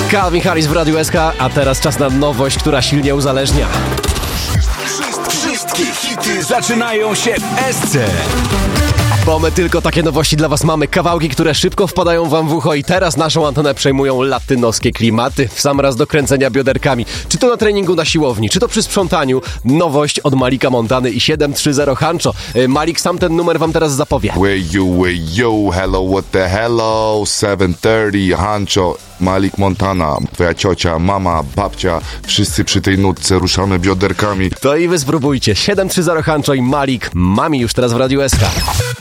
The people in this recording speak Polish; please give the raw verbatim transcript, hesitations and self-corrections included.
Calvin Harris w Radiu S K, a teraz czas na nowość, która silnie uzależnia. Wszystkie hity zaczynają się w S C. Bo my tylko takie nowości dla was mamy. Kawałki, które szybko wpadają wam w ucho i teraz naszą antenę przejmują latynoskie klimaty. W sam raz do kręcenia bioderkami. Czy to na treningu na siłowni, czy to przy sprzątaniu. Nowość od Malika Montany i siedem trzy zero Hancho. Malik sam ten numer wam teraz zapowie. Way you, way yo, hello, what the hello, siedem trzydzieści, Hancho, Malik Montana, twoja ciocia, mama, babcia, wszyscy przy tej nutce ruszamy bioderkami. To i wy spróbujcie. siedem trzy zero Hancho i Malik. Mami już teraz w Radiu S K.